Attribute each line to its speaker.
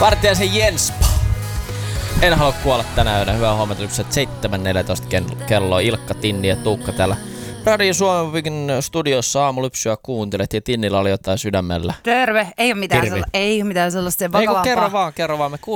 Speaker 1: Vartiaisen Jens. En halua kuolla tänä yönä. Hyvää huomenta. 7.14 kello. Ilkka, Tinni ja Tuukka täällä Radio Suomen studiossa aamulypsyä kuuntelet ja Tinnillä oli jotain sydämellä.
Speaker 2: Terve. Ei ole mitään sellaista vakavampaa.
Speaker 1: Kerro vaan. Me